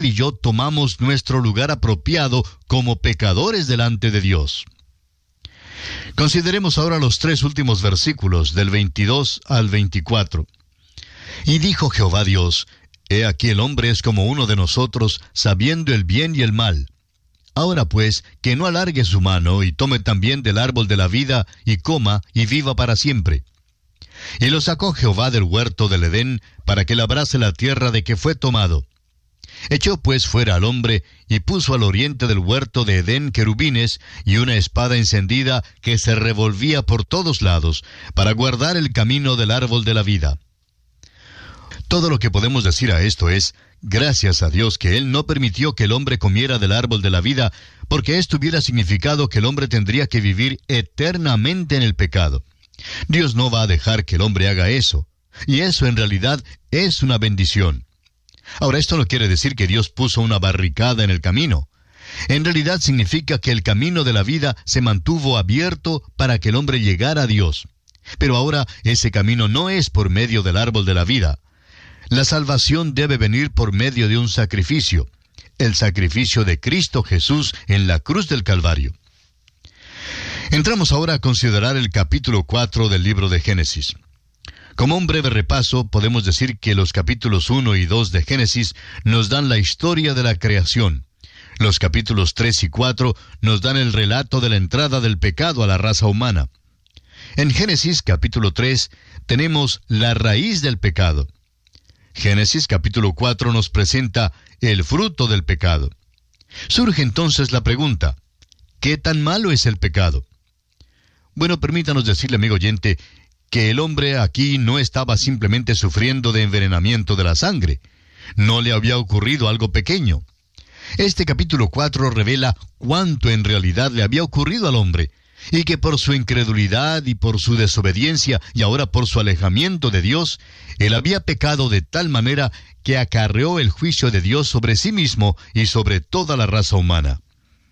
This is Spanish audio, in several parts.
y yo tomamos nuestro lugar apropiado como pecadores delante de Dios. Consideremos ahora los 3 últimos versículos, del 22 al 24. Y dijo Jehová Dios: He aquí el hombre es como uno de nosotros, sabiendo el bien y el mal. Ahora pues, que no alargue su mano, y tome también del árbol de la vida, y coma, y viva para siempre. Y lo sacó Jehová del huerto del Edén, para que labrase la tierra de que fue tomado. Echó pues fuera al hombre, y puso al oriente del huerto de Edén querubines, y una espada encendida que se revolvía por todos lados, para guardar el camino del árbol de la vida. Todo lo que podemos decir a esto es: gracias a Dios que Él no permitió que el hombre comiera del árbol de la vida, porque esto hubiera significado que el hombre tendría que vivir eternamente en el pecado. Dios no va a dejar que el hombre haga eso, y eso en realidad es una bendición. Ahora, esto no quiere decir que Dios puso una barricada en el camino. En realidad significa que el camino de la vida se mantuvo abierto para que el hombre llegara a Dios. Pero ahora ese camino no es por medio del árbol de la vida. La salvación debe venir por medio de un sacrificio, el sacrificio de Cristo Jesús en la cruz del Calvario. Entramos ahora a considerar el capítulo 4 del libro de Génesis. Como un breve repaso, podemos decir que los capítulos 1 y 2 de Génesis nos dan la historia de la creación. Los capítulos 3 y 4 nos dan el relato de la entrada del pecado a la raza humana. En Génesis capítulo 3 tenemos la raíz del pecado. Génesis capítulo 4 nos presenta el fruto del pecado. Surge entonces la pregunta: ¿qué tan malo es el pecado? Bueno, permítanos decirle, amigo oyente, que el hombre aquí no estaba simplemente sufriendo de envenenamiento de la sangre. No le había ocurrido algo pequeño. Este capítulo 4 revela cuánto en realidad le había ocurrido al hombre, y que por su incredulidad y por su desobediencia y ahora por su alejamiento de Dios, él había pecado de tal manera que acarreó el juicio de Dios sobre sí mismo y sobre toda la raza humana.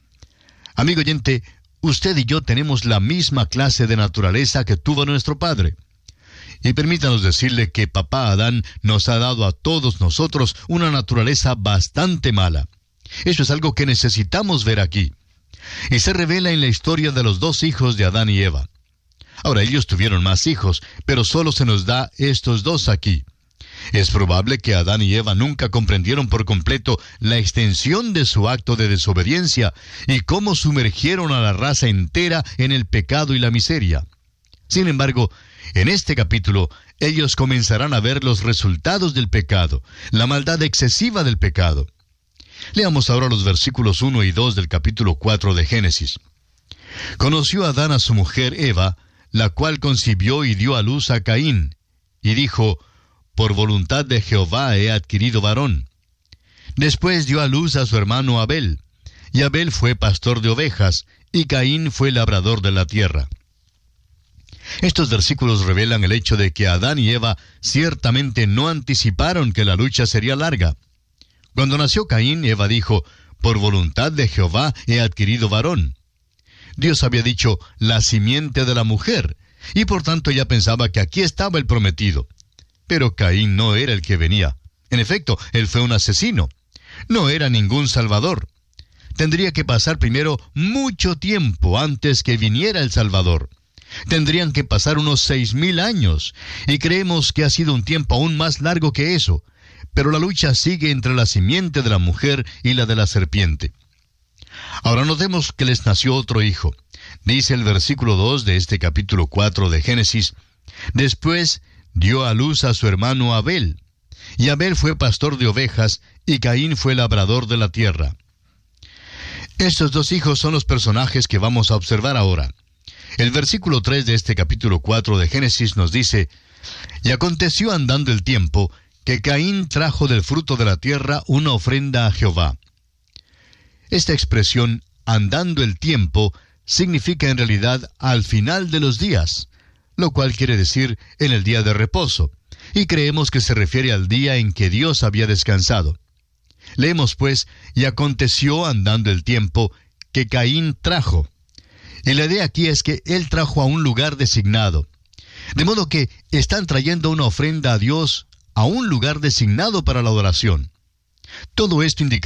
Amigo oyente, usted y yo tenemos la misma clase de naturaleza que tuvo nuestro padre. Y permítanos decirle que papá Adán nos ha dado a todos nosotros una naturaleza bastante mala. Eso es algo que necesitamos ver aquí. Y se revela en la historia de los 2 hijos de Adán y Eva. Ahora, ellos tuvieron más hijos, pero solo se nos da estos 2 aquí. Es probable que Adán y Eva nunca comprendieron por completo la extensión de su acto de desobediencia y cómo sumergieron a la raza entera en el pecado y la miseria. Sin embargo, en este capítulo, ellos comenzarán a ver los resultados del pecado, la maldad excesiva del pecado. Leamos ahora los versículos 1 y 2 del capítulo 4 de Génesis. Conoció Adán a su mujer Eva, la cual concibió y dio a luz a Caín, y dijo: por voluntad de Jehová he adquirido varón. Después dio a luz a su hermano Abel, y Abel fue pastor de ovejas, y Caín fue labrador de la tierra. Estos versículos revelan el hecho de que Adán y Eva ciertamente no anticiparon que la lucha sería larga. Cuando nació Caín, Eva dijo: por voluntad de Jehová he adquirido varón. Dios había dicho: la simiente de la mujer, y por tanto ella pensaba que aquí estaba el prometido. Pero Caín no era el que venía. En efecto, él fue un asesino. No era ningún salvador. Tendría que pasar primero mucho tiempo antes que viniera el Salvador. Tendrían que pasar unos 6,000 años, y creemos que ha sido un tiempo aún más largo que eso. Pero la lucha sigue entre la simiente de la mujer y la de la serpiente. Ahora notemos que les nació otro hijo. Dice el versículo 2 de este capítulo 4 de Génesis: después dio a luz a su hermano Abel, y Abel fue pastor de ovejas, y Caín fue labrador de la tierra. Estos 2 hijos son los personajes que vamos a observar ahora. El versículo 3 de este capítulo 4 de Génesis nos dice: y aconteció andando el tiempo, que Caín trajo del fruto de la tierra una ofrenda a Jehová. Esta expresión, andando el tiempo, significa en realidad al final de los días, lo cual quiere decir en el día de reposo, y creemos que se refiere al día en que Dios había descansado. Leemos pues: y aconteció andando el tiempo, que Caín trajo. Y la idea aquí es que él trajo a un lugar designado. De modo que están trayendo una ofrenda a Dios a un lugar designado para la adoración. Todo esto indica